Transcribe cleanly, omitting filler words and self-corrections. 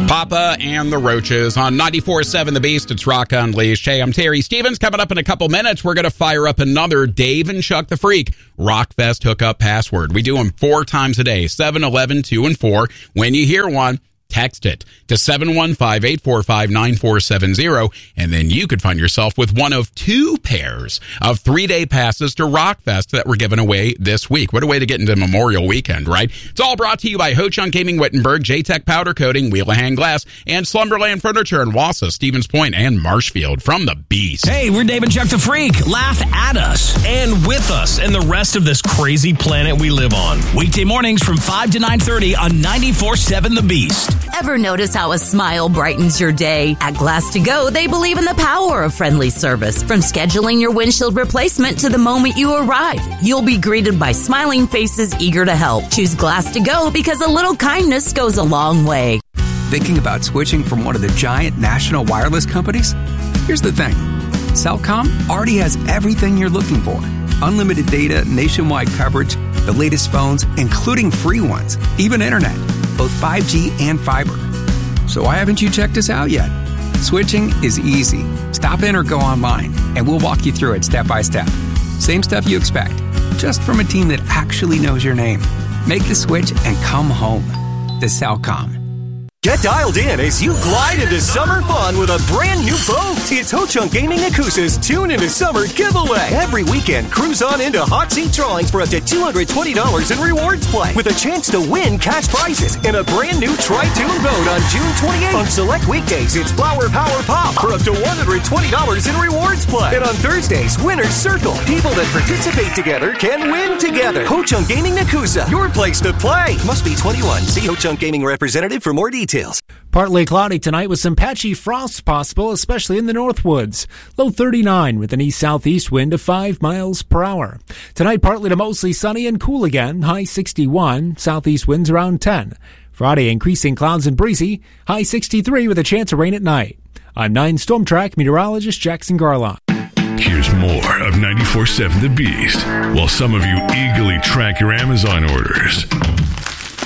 Papa and the Roaches on 94.7 The Beast. It's Rock Unleashed. Hey, I'm Terry Stevens. Coming up in a couple minutes, we're going to fire up another Dave and Chuck the Freak Rockfest hookup password. We do them 4 times a day, 7, 11, 2, and 4. When you hear one, text it to 715-845-9470, and then you could find yourself with one of 2 pairs of 3-day passes to Rockfest that we're giving away this week. What a way to get into Memorial Weekend, right? It's all brought to you by Ho-Chunk Gaming Wittenberg, J-Tech Powder Coating, Wheel-A-Hang Glass, and Slumberland Furniture in Wausau, Stevens Point, and Marshfield. From the Beast. Hey, we're Dave and Chuck the Freak. Laugh at us and with us and the rest of this crazy planet we live on. Weekday mornings from 5 to 9:30 on 94.7 The Beast. Ever notice how a smile brightens your day? At Glass to Go, they believe in the power of friendly service. From scheduling your windshield replacement to the moment you arrive, you'll be greeted by smiling faces eager to help. Choose Glass to Go because a little kindness goes a long way. Thinking about switching from one of the giant national wireless companies? Here's the thing. Cellcom already has everything you're looking for. Unlimited data, nationwide coverage, the latest phones, including free ones, even internet, both 5G and fiber. So why haven't you checked us out yet? Switching is easy. Stop in or go online, and we'll walk you through it step by step. Same stuff you expect, just from a team that actually knows your name. Make the switch and come home to Cellcom. Get dialed in as you glide into summer fun with a brand new boat. It's Ho-Chunk Gaming Yakuza's Tune into Summer giveaway. Every weekend, cruise on into hot seat drawings for up to $220 in rewards play with a chance to win cash prizes in a brand new Tri-Tune boat on June 28th. On select weekdays, it's Flower Power Pop for up to $120 in rewards play. And on Thursdays, Winner's Circle. People that participate together can win together. Ho-Chunk Gaming Yakuza, your place to play. Must be 21. See Ho-Chunk Gaming representative for more details. Partly cloudy tonight with some patchy frost possible, especially in the Northwoods. Low 39 with an east-southeast wind of 5 miles per hour. Tonight, partly to mostly sunny and cool again. High 61, southeast winds around 10. Friday, increasing clouds and breezy. High 63 with a chance of rain at night. I'm 9 Storm Track meteorologist Jackson Garlock. Here's more of 94.7 The Beast, while some of you eagerly track your Amazon orders.